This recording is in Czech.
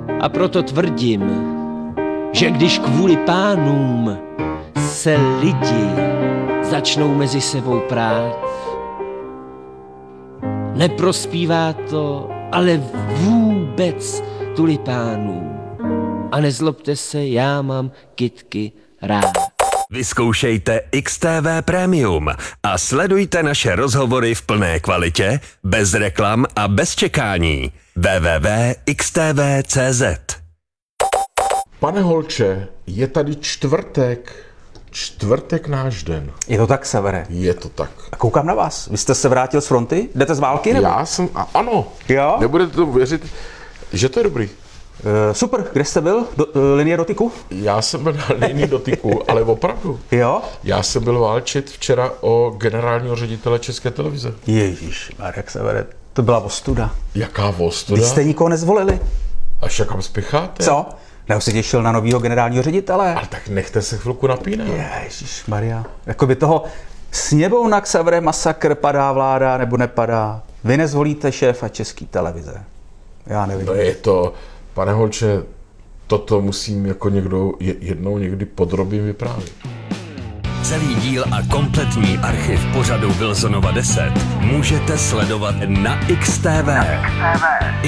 A proto tvrdím, že když kvůli pánům se lidi začnou mezi sebou prát, neprospívá to ale vůbec tulipánům. A nezlobte se, já mám kytky rád. Vyzkoušejte XTV Premium a sledujte naše rozhovory v plné kvalitě, bez reklam a bez čekání. www.xtv.cz. Pane Holče, je tady čtvrtek. Čtvrtek náš den. Je to tak, Severe? Je to tak. A koukám na vás. Vy jste se vrátil z fronty? Jdete z války, nebo? Já jsem, ano. Jo? Nebudete to věřit, že to je dobrý. Super, kde jste byl? Linie dotyku? Já jsem byl na linii dotyku, ale opravdu. Jo? Já jsem byl válčit včera o generálního ředitele České televize. Ježíš, Marek Severe, to byla ostuda. Jaká ostuda? Vy jste nikoho nezvolili. Až jakam spěcháte? Co? Nebo se těšil na novýho generálního ředitele? Ale tak nechte se chvilku napínat. Ježíš Maria. Jakoby toho Sněmovna Xavere masakr, padá vláda nebo nepadá. Vy nezvolíte šéfa České televize. Já nevím. No je to, pane Holče, toto musím jako někdo jednou někdy podrobně vyprávět. Celý díl a kompletní archiv pořadu Wilsonova 10 můžete sledovat na XTV.